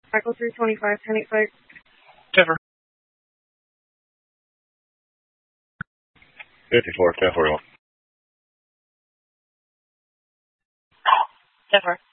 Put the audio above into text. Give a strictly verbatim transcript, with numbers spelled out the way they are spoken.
Echo three twenty-five, ten eight five. Denver. fifty-four, ten forty-one. Denver.